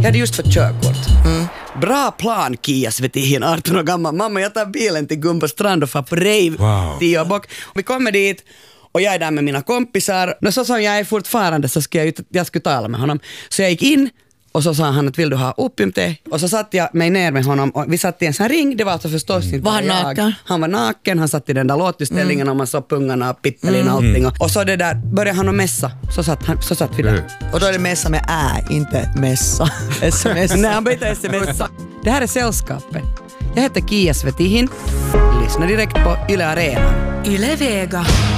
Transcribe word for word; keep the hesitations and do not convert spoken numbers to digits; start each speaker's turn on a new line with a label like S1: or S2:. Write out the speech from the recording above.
S1: hade just fått körkort. Mm. Bra plan, Kia Svetihin, arton år gammal. Mamma, jag tar bilen till Gumbo strand och far på rave.
S2: Wow.
S1: Tio år bort. Vi kommer dit. Och jag är där med mina kompisar. Och så sa jag är fortfarande så ska jag, jag skulle tala med honom. Så jag gick in och så sa han att vill du ha opiumte? Och så satt jag mig ner med honom och vi satt i en sån ring. Det var alltså förstås mm. inte
S3: var han
S1: jag.
S3: naken?
S1: Han var naken, han satt i den där låtutställningen mm. och man såg pungarna och pippelin och allting. Och, och så det där började han att mässa. Så satt, han, så satt vi där. Mm.
S3: Och då är det mässa med ä, inte mässa. Sms.
S1: Nej, han började smsa. Det här är Sällskapet. Jag heter Kia Svetihin. Lyssna direkt på Yle Arena.
S4: Yle Vega.